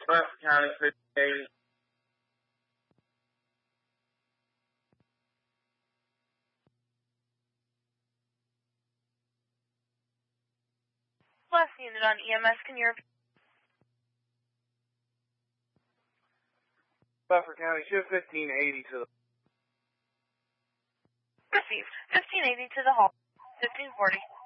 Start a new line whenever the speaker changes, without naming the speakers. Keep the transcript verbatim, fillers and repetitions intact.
Buford County, fifteen eighty.
Last unit on E M S, can you repeat?
Buford County, shift fifteen eighty to the...
Received. fifteen eighty to the hall. fifteen forty.